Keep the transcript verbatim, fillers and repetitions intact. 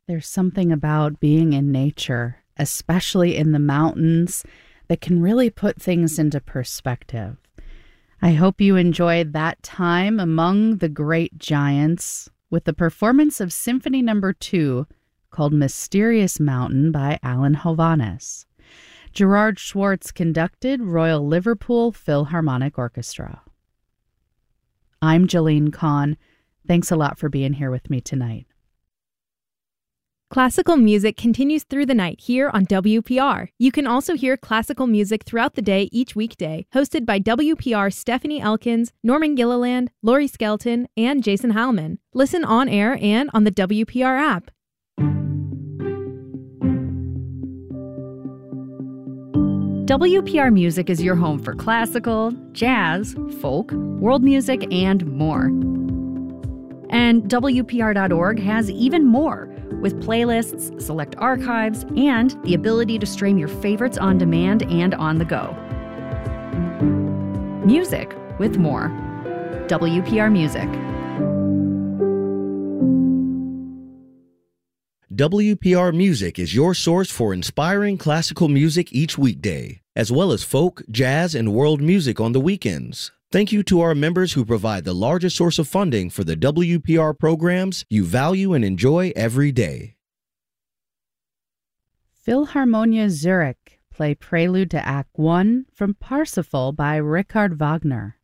There's something about being in nature, especially in the mountains, that can really put things into perspective. I hope you enjoyed that time among the great giants with the performance of Symphony Number Two, called Mysterious Mountain by Alan Hovhaness. Gerard Schwartz conducted Royal Liverpool Philharmonic Orchestra. I'm Jolene Kahn. Thanks a lot for being here with me tonight. Classical music continues through the night here on W P R. You can also hear classical music throughout the day each weekday, hosted by W P R's Stephanie Elkins, Norman Gilliland, Laurie Skelton, and Jason Heilman. Listen on air and on the W P R app. W P R Music is your home for classical, jazz, folk, world music, and more. And W P R dot org has even more, with playlists, select archives, and the ability to stream your favorites on demand and on the go. Music with more. W P R Music. W P R Music is your source for inspiring classical music each weekday, as well as folk, jazz, and world music on the weekends. Thank you to our members who provide the largest source of funding for the W P R programs you value and enjoy every day. Philharmonia Zurich play Prelude to Act One from Parsifal by Richard Wagner.